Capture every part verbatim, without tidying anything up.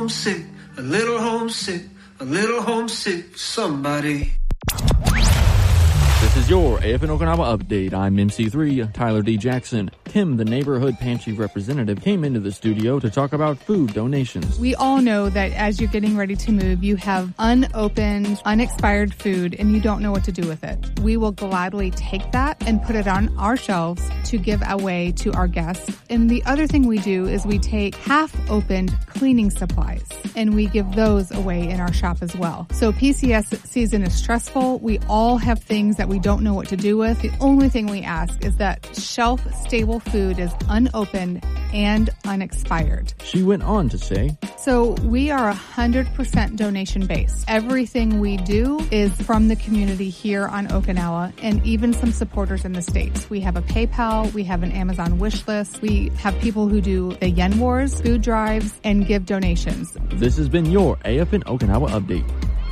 homesick, a little homesick, a little homesick for somebody. This is your A F N Okinawa update. I'm M C three, Tyler D. Jackson. Tim, the neighborhood pantry representative, came into the studio to talk about food donations. We all know that as you're getting ready to move, you have unopened, unexpired food, and you don't know what to do with it. We will gladly take that and put it on our shelves to give away to our guests. And the other thing we do is we take half-opened cleaning supplies, and we give those away in our shop as well. So P C S season is stressful. We all have things that we don't know what to do with. The only thing we ask is that shelf-stable food is unopened and unexpired. She went on to say, So we are one hundred percent donation-based. Everything we do is from the community here on Okinawa and even some supporters in the States. We have a PayPal, we have an Amazon wish list, we have people who do the Yen Wars, food drives, and give donations. This has been your A F N Okinawa update.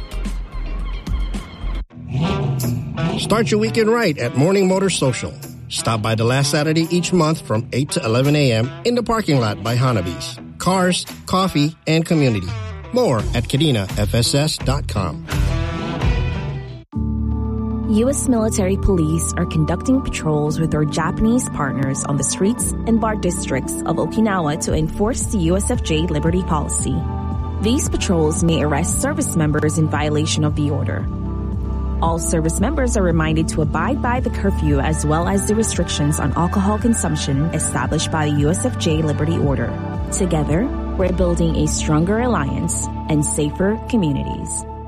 Start your weekend right at Morning Motor Social. Stop by the last Saturday each month from eight to eleven a.m. in the parking lot by Hanabi's. Cars, coffee, and community. More at kadena f s s dot com. U S military police are conducting patrols with their Japanese partners on the streets and bar districts of Okinawa to enforce the U S F J Liberty Policy. These patrols may arrest service members in violation of the order. All service members are reminded to abide by the curfew as well as the restrictions on alcohol consumption established by the U S F J Liberty Order. Together, we're building a stronger alliance and safer communities.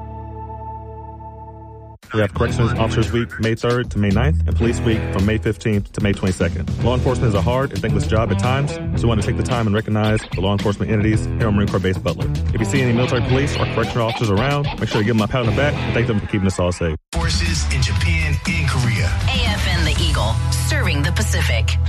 We have Corrections Officers Week, May third to May ninth, and Police Week from May fifteenth to May twenty-second. Law enforcement is a hard and thankless job at times, so we want to take the time and recognize the law enforcement entities here on Marine Corps Base Butler. If you see any military police or correctional officers around, make sure to give them a pat on the back and thank them for keeping us all safe. Forces in Japan and Korea. A F N The Eagle, serving the Pacific.